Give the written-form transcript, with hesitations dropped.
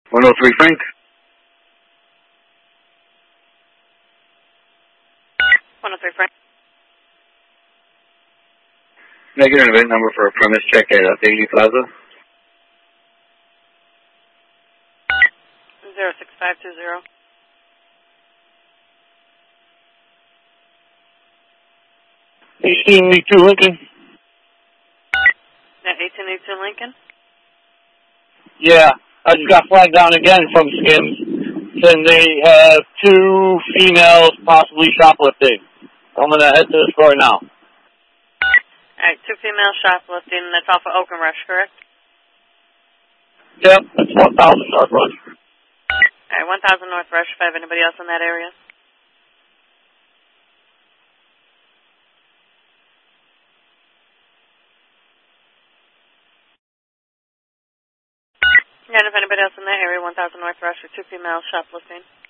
103 Frank. Frank. Negative event number for a premise check at Daily Plaza. 06520. 1882 Lincoln. Yeah, 1882 Lincoln. Yeah, I just got flagged down again from Skims, saying they have 2 females possibly shoplifting. I'm going to head to the store now. Alright, 2 female shoplifting. That's off of Oaken Rush, correct? Yep, that's 1000 North Rush. Alright, 1000 North Rush. If I have anybody else in that area. And if anybody else in that area, 1000 North Rush, or 2 female shoplifting.